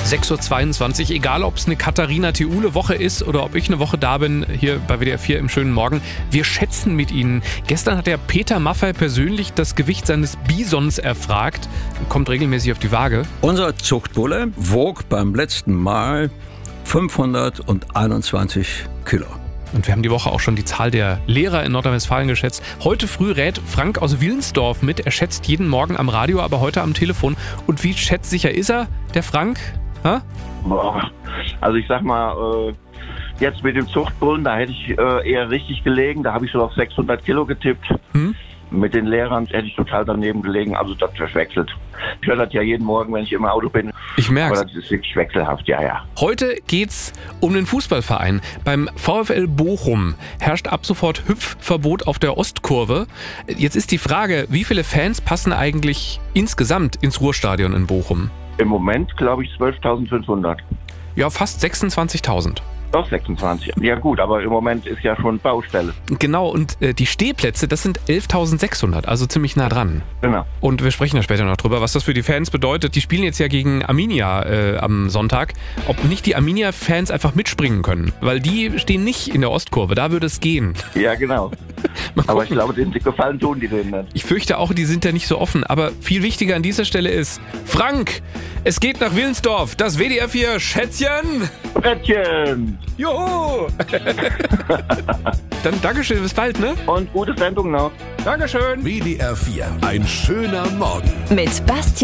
6:22 Uhr, egal ob es eine Katharina Theule-Woche ist oder ob ich eine Woche da bin, hier bei WDR 4 im schönen Morgen. Wir schätzen mit Ihnen. Gestern hat der Peter Maffay persönlich das Gewicht seines Bisons erfragt. Kommt regelmäßig auf die Waage. Unser Zuchtbulle wog beim letzten Mal 521 Kilo. Und wir haben die Woche auch schon die Zahl der Lehrer in Nordrhein-Westfalen geschätzt. Heute früh rät Frank aus Wilnsdorf mit. Er schätzt jeden Morgen am Radio, aber heute am Telefon. Und wie schätzsicher ist er, der Frank? Ha? Boah. Also ich sag mal, jetzt mit dem Zuchtbullen, da hätte ich eher richtig gelegen. Da habe ich so auf 600 Kilo getippt. Mit den Lehrern hätte ich total daneben gelegen. Also das verwechselt. Ich höre das ja jeden Morgen, wenn ich im Auto bin. Ich merke es. Aber das ist wirklich wechselhaft, ja. Heute geht's um den Fußballverein. Beim VfL Bochum herrscht ab sofort Hüpfverbot auf der Ostkurve. Jetzt ist die Frage, wie viele Fans passen eigentlich insgesamt ins Ruhrstadion in Bochum? Im Moment glaube ich 12.500. Ja, fast 26.000. Doch 26. Ja gut, aber im Moment ist ja schon Baustelle. Genau, und die Stehplätze, das sind 11.600, also ziemlich nah dran. Genau. Und wir sprechen ja später noch drüber, was das für die Fans bedeutet. Die spielen jetzt ja gegen Arminia am Sonntag. Ob nicht die Arminia-Fans einfach mitspringen können, weil die stehen nicht in der Ostkurve, da würde es gehen. Ja, genau. Aber ich glaube, den Gefallen tun die denen nicht. Ich fürchte auch, die sind ja nicht so offen. Aber viel wichtiger an dieser Stelle ist, Frank, es geht nach Wilnsdorf. Das WDR 4 Schätzchen. Brettchen. Juhu. Dann Dankeschön, bis bald, ne? Und gute Sendung noch. Dankeschön. WDR 4, ein schöner Morgen. Mit Bastian